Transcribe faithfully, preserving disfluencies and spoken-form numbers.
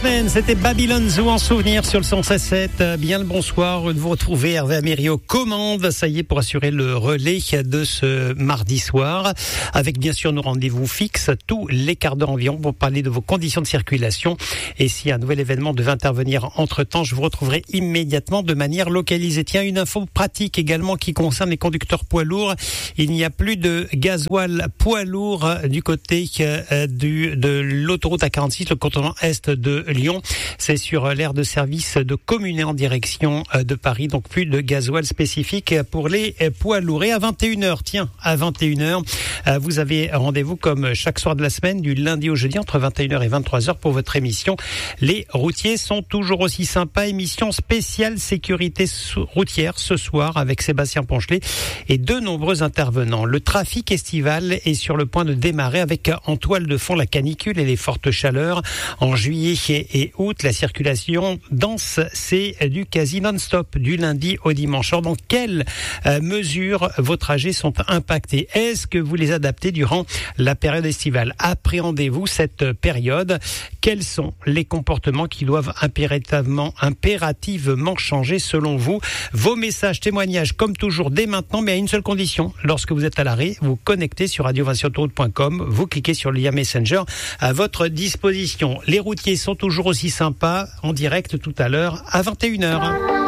semaine, c'était Babylon Zoo en souvenir sur le cent seize sept. Bien le bonsoir de vous retrouver, Hervé Améry aux commandes. Ça y est, pour assurer le relais de ce mardi soir, avec bien sûr nos rendez-vous fixes tous les quarts d'heure environ pour parler de vos conditions de circulation. Et si un nouvel événement devait intervenir entre-temps, je vous retrouverai immédiatement de manière localisée. Tiens, une info pratique également qui concerne les conducteurs poids lourds. Il n'y a plus de gasoil poids lourd du côté euh, du, de l'autoroute A quarante-six, le contournement est de Lyon. C'est sur l'aire de service de Communé en direction de Paris. Donc plus de gasoil spécifique pour les poids lourds. Et à vingt et une heures, tiens, à vingt et une heures, vous avez rendez-vous comme chaque soir de la semaine, du lundi au jeudi, entre vingt et une heures et vingt-trois heures pour votre émission. Les routiers sont toujours aussi sympas. Émission spéciale sécurité routière ce soir avec Sébastien Ponchelet et de nombreux intervenants. Le trafic estival est sur le point de démarrer avec en toile de fond la canicule et les fortes chaleurs. En juillet et août, la circulation dense, c'est du quasi non-stop, du lundi au dimanche. Alors, dans quelles euh, mesures vos trajets sont impactés? Est-ce que vous les adaptez durant la période estivale? Appréhendez-vous cette période? Quels sont les comportements qui doivent impérativement, impérativement changer selon vous? Vos messages, témoignages, comme toujours, dès maintenant, mais à une seule condition. Lorsque vous êtes à l'arrêt, vous connectez sur radio vingt sur autoroute point com, vous cliquez sur le lien Messenger à votre disposition. Les routiers sont toujours aussi sympas, en direct tout à l'heure à vingt et une heures.